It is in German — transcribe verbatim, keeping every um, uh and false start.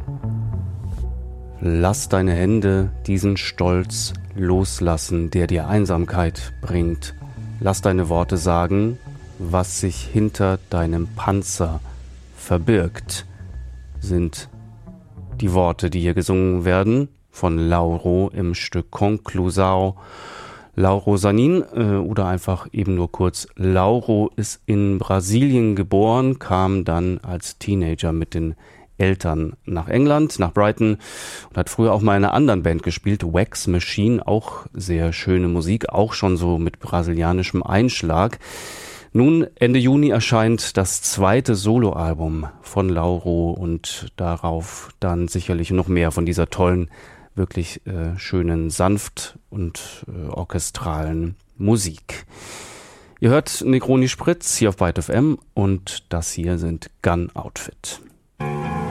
Lass deine Hände diesen Stolz loslassen, der dir Einsamkeit bringt. Lass deine Worte sagen, was sich hinter deinem Panzer verbirgt, sind die Worte, die hier gesungen werden von Lauro im Stück Conclusao. Lauro Sanin äh, oder einfach eben nur kurz Lauro ist in Brasilien geboren, kam dann als Teenager mit den Eltern nach England, nach Brighton und hat früher auch mal in einer anderen Band gespielt, Wax Machine, auch sehr schöne Musik, auch schon so mit brasilianischem Einschlag. Nun, Ende Juni erscheint das zweite Soloalbum von Lauro und darauf dann sicherlich noch mehr von dieser tollen, wirklich äh, schönen, sanft und äh, orchestralen Musik. Ihr hört Negroni Spritz hier auf Byte F M und das hier sind Gun Outfit.